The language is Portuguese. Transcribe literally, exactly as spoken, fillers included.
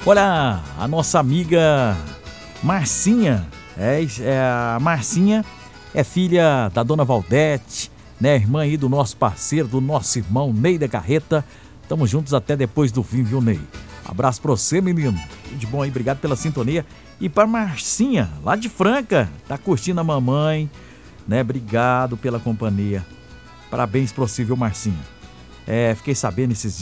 Olha, a nossa amiga Marcinha, é, é, a Marcinha é filha da dona Valdete, né? Irmã aí do nosso parceiro, do nosso irmão Ney da Carreta. Tamo juntos até depois do fim, viu, Ney? Abraço pra você, menino. Tudo de bom aí, obrigado pela sintonia. E pra Marcinha, lá de Franca, tá curtindo a mamãe, né? Obrigado pela companhia. Parabéns pra você, viu, Marcinha? É, fiquei sabendo esses dias.